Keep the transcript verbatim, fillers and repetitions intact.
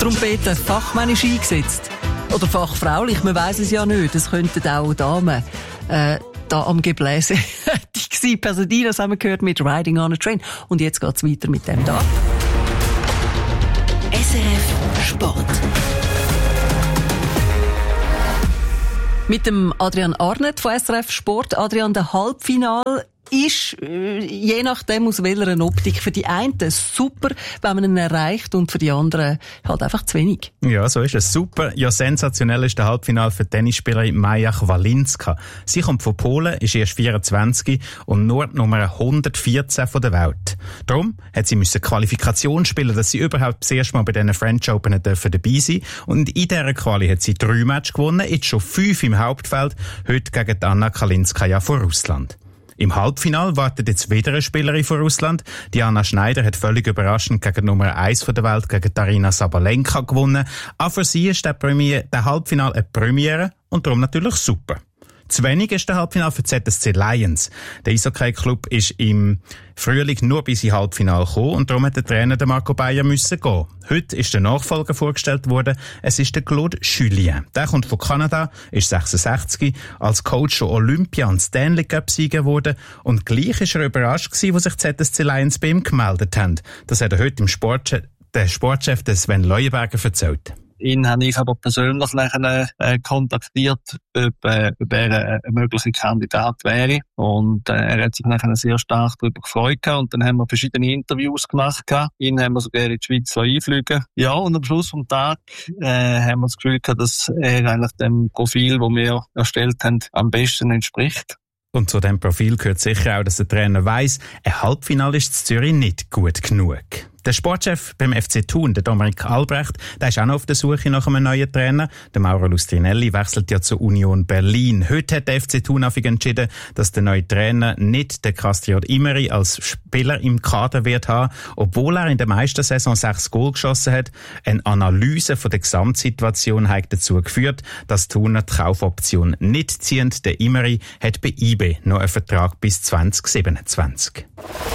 Trompete fachmännisch eingesetzt? Oder fachfraulich? Man weiss es ja nicht. Es könnten auch Damen äh, da am Gebläse gewesen. Pasadena, das haben wir gehört mit Riding on a Train. Und jetzt geht's weiter mit dem da. S R F Sport. Mit dem Adrian Arnett von S R F Sport. Adrian, der Halbfinal ist, je nachdem aus welcher Optik, für die einen super, wenn man ihn erreicht, und für die anderen halt einfach zu wenig. Ja, so ist es. Super. Ja, sensationell ist der Halbfinal für die Tennisspielerin Maja Chwalinska. Sie kommt von Polen, ist erst vierundzwanzig und nur die Nummer hundertvierzehn von der Welt. Darum hat sie müssen Qualifikation spielen, dass sie überhaupt das erste Mal bei diesen French Open dürfen dabei sein. Und in dieser Quali hat sie drei Matches gewonnen, jetzt schon fünf im Hauptfeld, heute gegen Anna Kalinskaya von Russland. Im Halbfinal wartet jetzt wieder eine Spielerin von Russland. Diana Schneider hat völlig überraschend gegen Nummer eins von der Welt, gegen Darina Sabalenka gewonnen. Auch für sie ist der, Premier, der Halbfinal eine Premiere und darum natürlich super. Zu wenig ist der Halbfinal für Z S C Lions. Der Eishockey-Club ist im Frühling nur bis ins Halbfinale gekommen und darum hat der Trainer der Marco Bayer müssen gehen. Heute ist der Nachfolger vorgestellt worden. Es ist der Claude Julien. Der kommt von Kanada, ist sechsundsechzig, als Coach schon Olympia- und Stanley Cup-Sieger geworden und gleich ist er überrascht gewesen, wo sich Z S C Lions bei ihm gemeldet haben. Das hat er heute im Sportchef, der Sportchef Sven Leuenberger erzählt. Ihn habe ich aber persönlich nachher, äh, kontaktiert, ob, äh, ob er äh, ein möglicher Kandidat wäre. Und äh, er hat sich nachher sehr stark darüber gefreut gehabt. Und dann haben wir verschiedene Interviews gemacht gehabt. Ihn haben wir sogar in die Schweiz einfliegen. Ja, und am Schluss vom Tag äh, haben wir das Gefühl gehabt, dass er eigentlich dem Profil, das wir erstellt haben, am besten entspricht. Und zu diesem Profil gehört sicher auch, dass der Trainer weiss, ein Halbfinale ist in Zürich nicht gut genug. Der Sportchef beim F C Thun, der Dominik Albrecht, der ist auch noch auf der Suche nach einem neuen Trainer. Der Mauro Lustrinelli wechselt ja zur Union Berlin. Heute hat der F C Thun entschieden, dass der neue Trainer nicht den Castriot Imeri als Spieler im Kader wird haben, obwohl er in der meisten Saison sechs Goal geschossen hat. Eine Analyse von der Gesamtsituation hat dazu geführt, dass Thuner die Kaufoption nicht ziehen. Der Imeri hat bei I B noch einen Vertrag bis zwanzig siebenundzwanzig.